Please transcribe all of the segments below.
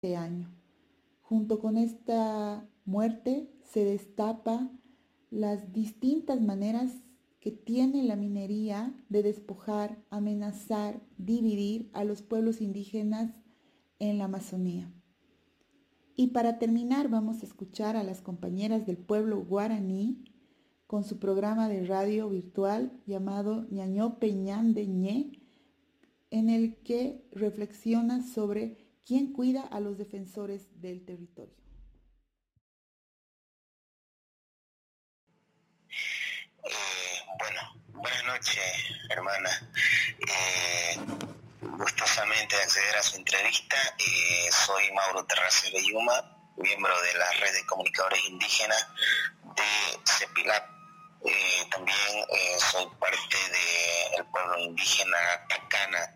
este año. Junto con esta muerte se destapa las distintas maneras que tiene la minería de despojar, amenazar, dividir a los pueblos indígenas en la Amazonía. Y para terminar vamos a escuchar a las compañeras del pueblo guaraní con su programa de radio virtual llamado Ñañope Ñande Ñé, en el que reflexiona sobre quién cuida a los defensores del territorio. Buenas noches, hermana. Gustosamente de acceder a su entrevista. Soy Mauro Terrace Belluma, miembro de la red de comunicadores indígenas de CEPILAP. También soy parte del pueblo indígena Tacana.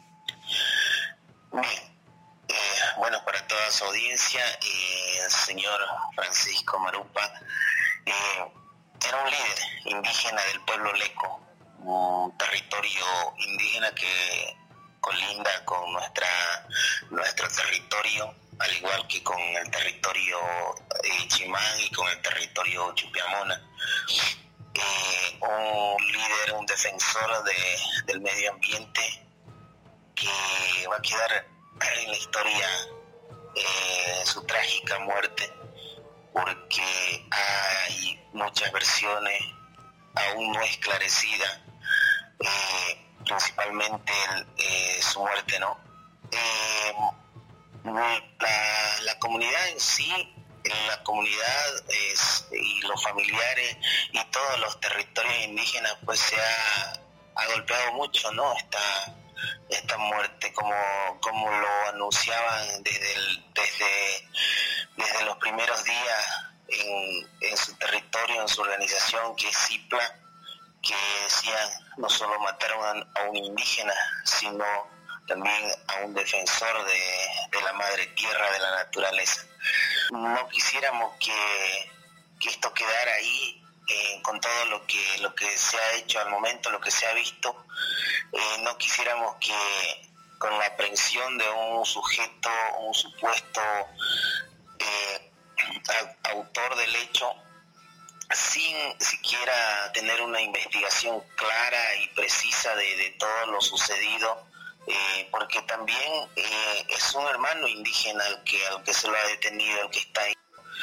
Bien, para toda su audiencia, el señor Francisco Marupa era un líder indígena del pueblo Leco, un territorio indígena que colinda con nuestro territorio, al igual que con el territorio Chimán y con el territorio Chupiamona. Un líder, un defensor del medio ambiente que va a quedar en la historia su trágica muerte, porque hay muchas versiones aún no esclarecidas, principalmente su muerte, ¿no? La comunidad en sí, la comunidad y los familiares y todos los territorios indígenas, pues se ha golpeado mucho, ¿no? Esta muerte, como lo anunciaban desde los primeros días en su territorio, en su organización, que es CIPLA, que decían no solo mataron a un indígena, sino también a un defensor de la madre tierra, de la naturaleza. No quisiéramos que esto quedara ahí, con todo lo que se ha hecho al momento, lo que se ha visto. No quisiéramos que con la aprehensión de un sujeto, un supuesto autor del hecho, sin siquiera tener una investigación clara y precisa de todo lo sucedido, porque también es un hermano indígena al que se lo ha detenido, el que está ahí,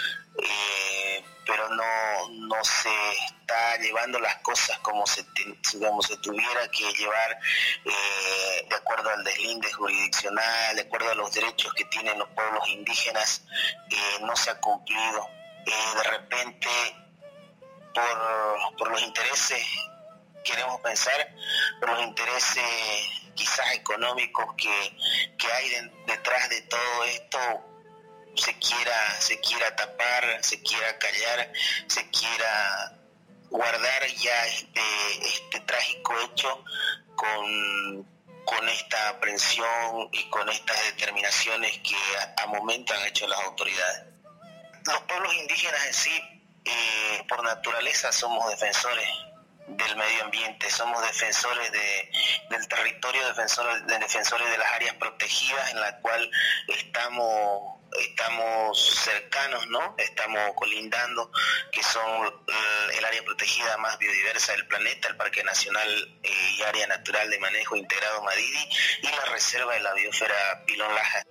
pero no se está llevando las cosas como se tuviera que llevar, de acuerdo al deslinde jurisdiccional, de acuerdo a los derechos que tienen los pueblos indígenas. No se ha cumplido. De repente, por los intereses, queremos pensar, por los intereses quizás económicos que hay detrás de todo esto, se quiera tapar, se quiera callar, se quiera guardar ya este trágico hecho con esta aprehensión y con estas determinaciones que a momento han hecho las autoridades. Los pueblos indígenas en sí, por naturaleza, somos defensores del medio ambiente, somos defensores del territorio, defensores de las áreas protegidas en la cual estamos cercanos, ¿no? Estamos colindando, que son el área protegida más biodiversa del planeta, el Parque Nacional y Área Natural de Manejo Integrado Madidi, y la Reserva de la Biosfera Pilón Laja.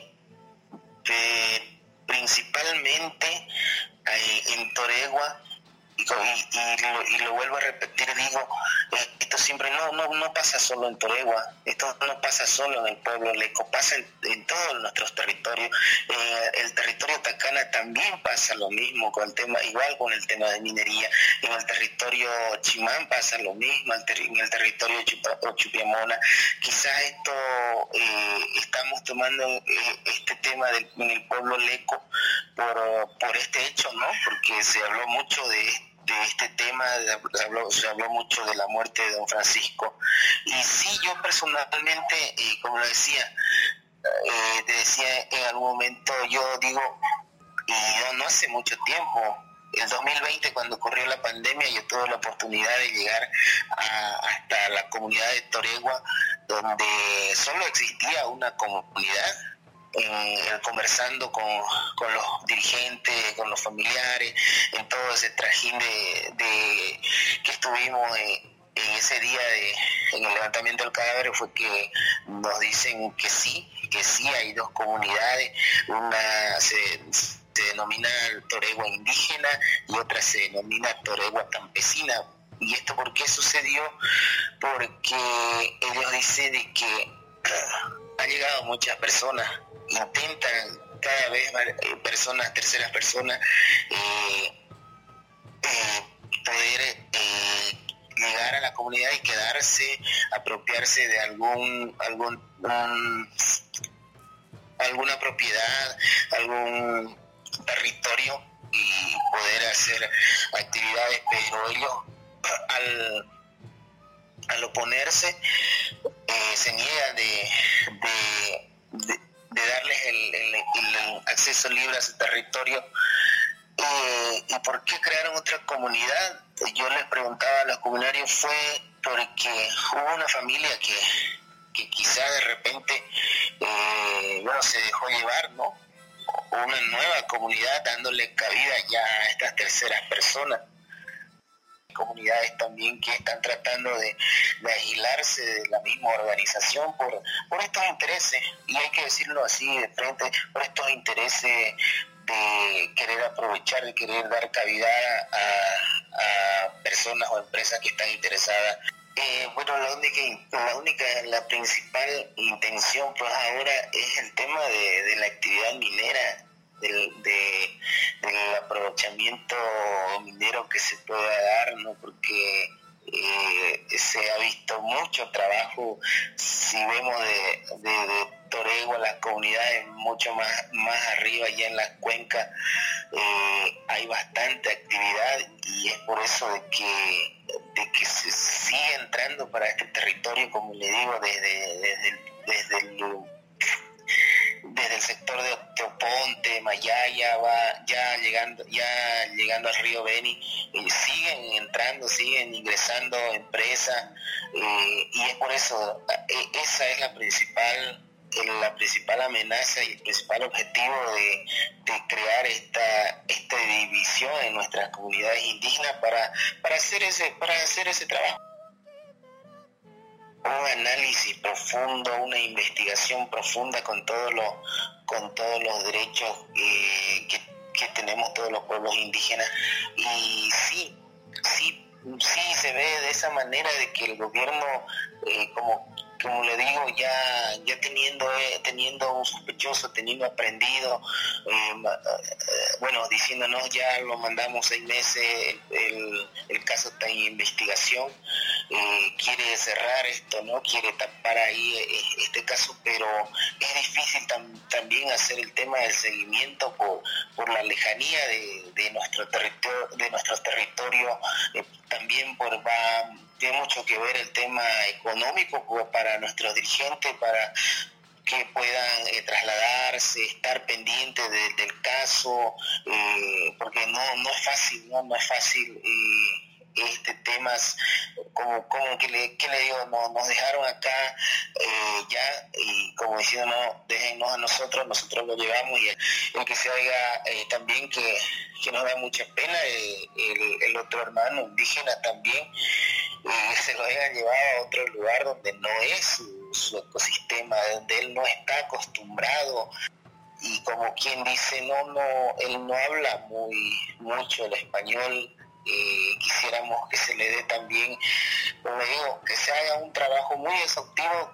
Principalmente en Toregua, y lo vuelvo a repetir, digo, esto siempre no pasa solo en Toregua, esto no pasa solo en el pueblo Leco, pasa en todos nuestros territorios. El territorio Tacana también pasa lo mismo, igual con el tema de minería. En el territorio Chimán pasa lo mismo, en el territorio Chupiamona. Quizás esto estamos tomando este tema en el pueblo Leco por este hecho, ¿no? Porque se habló mucho de este tema, se habló mucho de la muerte de don Francisco. Y sí, yo personalmente, como lo decía, te decía en algún momento, yo digo, y no hace mucho tiempo, el 2020, cuando ocurrió la pandemia, yo tuve la oportunidad de llegar hasta la comunidad de Toregua, donde solo existía una comunidad, conversando con los dirigentes, con los familiares, en todo ese trajín de que estuvimos en ese día en el levantamiento del cadáver, fue que nos dicen que sí hay dos comunidades, una se denomina Toregua indígena y otra se denomina Toregua campesina. ¿Y esto por qué sucedió? Porque ellos dicen de que han llegado muchas personas, intentan cada vez terceras personas, poder llegar a la comunidad y quedarse, apropiarse de alguna propiedad, algún territorio y poder hacer actividades, pero ellos al oponerse se niegan de darles el acceso libre a ese territorio. ¿Y por qué crearon otra comunidad? Yo les preguntaba a los comunarios, fue porque hubo una familia que quizá de repente se dejó llevar, ¿no? Una nueva comunidad dándole cabida ya a estas terceras personas. Comunidades también que están tratando de aislarse de la misma organización por estos intereses, y hay que decirlo así de frente, por estos intereses de querer aprovechar, de querer dar cabida a personas o empresas que están interesadas. La principal intención pues ahora es el tema de la actividad minera, del aprovechamiento minero que se pueda dar, ¿no? Porque se ha visto mucho trabajo. Si vemos de Toregua, las comunidades mucho más arriba, ya en las cuencas, hay bastante actividad, y es por eso de que se sigue entrando para este territorio, como le digo, desde el sector de Teoponte, Mayaya, va ya llegando al río Beni, siguen entrando, siguen ingresando empresas, y es por eso, esa es la principal amenaza y el principal objetivo de crear esta división en nuestras comunidades indígenas para hacer ese trabajo. Un análisis profundo, una investigación profunda con todos los derechos que tenemos todos los pueblos indígenas, y sí se ve de esa manera, de que el gobierno, como le digo, ya teniendo un sospechoso, teniendo aprendido, diciéndonos ya lo mandamos 6 meses, el caso está en investigación, quiere cerrar esto, no quiere tapar ahí este caso, pero es difícil también hacer el tema del seguimiento por la lejanía de nuestro territorio, también tiene mucho que ver el tema económico para nuestros dirigentes, para que puedan trasladarse, estar pendientes del caso, porque no es fácil, no es fácil este temas, como que le digo, nos dejaron acá ya, y como diciendo, no, déjennos a nosotros lo llevamos, y el que se oiga también que nos da mucha pena, el otro hermano indígena también, se lo hayan llevado a otro lugar donde no es su ecosistema, donde él no está acostumbrado, y como quien dice, él no habla mucho el español. Quisiéramos que se le dé también, como digo, que se haga un trabajo muy exhaustivo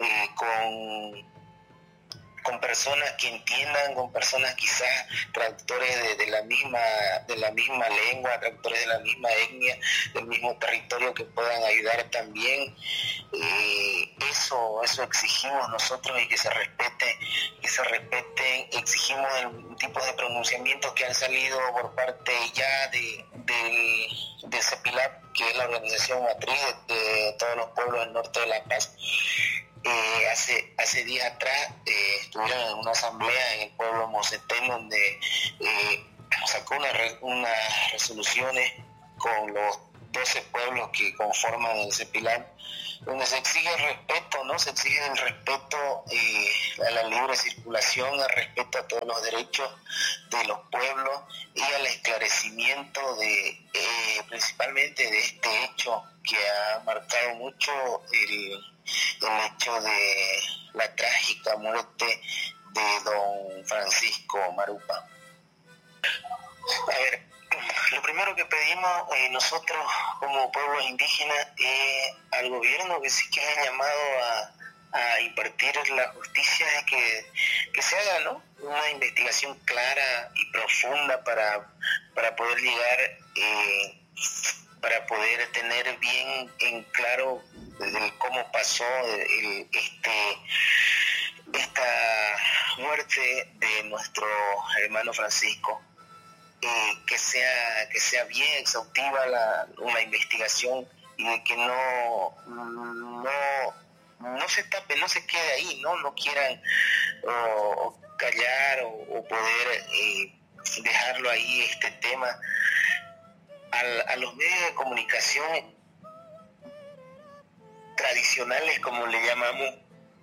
con personas que entiendan, con personas quizás traductores de la misma lengua, traducores de la misma etnia, del mismo territorio, que puedan ayudar también. Eso exigimos nosotros, y que se respeten, exigimos el tipo de pronunciamientos que han salido por parte ya de CEPILAP, que es la organización matriz de todos los pueblos del norte de La Paz. Hace días atrás estuvieron en una asamblea en el pueblo Mosetén, donde sacó unas resoluciones con los 12 pueblos que conforman el CEPILAN, donde se exige el respeto, ¿no? Se exige el respeto a la libre circulación, el respeto a todos los derechos de los pueblos y al esclarecimiento de principalmente de este hecho que ha marcado mucho el hecho de la trágica muerte de don Francisco Marupa. A ver, lo primero que pedimos nosotros como pueblos indígenas al gobierno que sí que haya llamado a impartir la justicia es que se haga, ¿no?, una investigación clara y profunda para poder llegar, para poder tener bien en claro cómo pasó esta muerte de nuestro hermano Francisco. Que sea bien exhaustiva una investigación y de que no se tape, no se quede ahí, no quieran o callar o poder dejarlo ahí este tema a los medios de comunicación tradicionales, como le llamamos,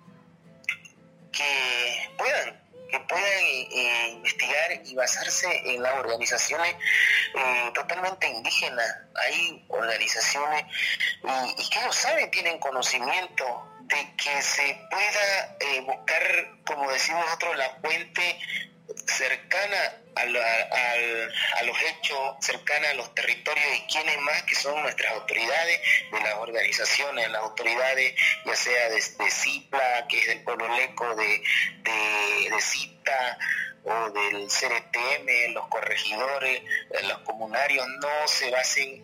que puedan investigar y basarse en las organizaciones totalmente indígenas. Hay organizaciones y que ellos saben, tienen conocimiento de que se pueda buscar, como decimos nosotros, la fuente cercana a los hechos, cercana a los territorios, y quiénes más que son nuestras autoridades de las organizaciones, las autoridades ya sea de CIPLA, que es del pueblo leco, de CITA o del CRTM, los corregidores, los comunarios, no se basen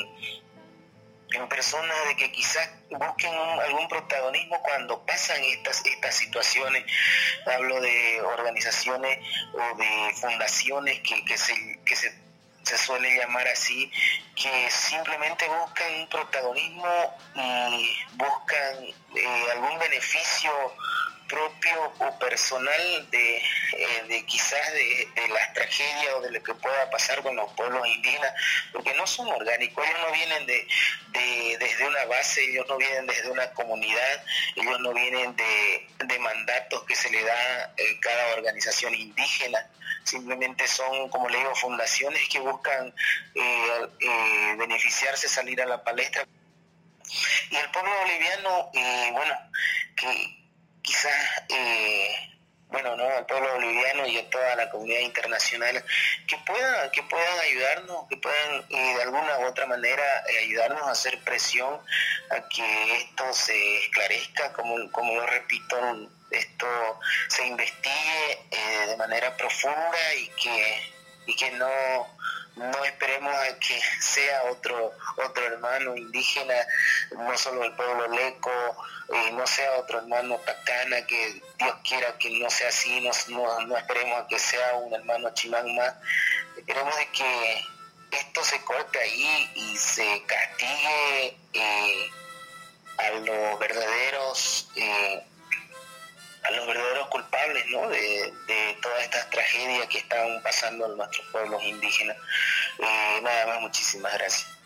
en personas de que quizás busquen algún protagonismo cuando pasan estas situaciones. Hablo de organizaciones o de fundaciones que se suele llamar así, que simplemente buscan un protagonismo y buscan algún beneficio propio o personal de quizás de las tragedias o de lo que pueda pasar con los pueblos indígenas, porque no son orgánicos, ellos no vienen desde una base, ellos no vienen desde una comunidad, ellos no vienen de mandatos que se le da a cada organización indígena. Simplemente son, como le digo, fundaciones que buscan beneficiarse, salir a la palestra. Y el pueblo boliviano, que quizás, al pueblo boliviano y a toda la comunidad internacional, que puedan ayudarnos, que puedan de alguna u otra manera ayudarnos a hacer presión a que esto se esclarezca, como lo repito, esto se investigue de manera profunda y que no esperemos a que sea otro hermano indígena, no solo el pueblo leco, no sea otro hermano tacana, que Dios quiera que no sea así, no esperemos a que sea un hermano chimán más. Esperemos de que esto se corte ahí y se castigue a los verdaderos culpables, ¿no?, de todas estas tragedias que están pasando en nuestros pueblos indígenas. Nada más, muchísimas gracias.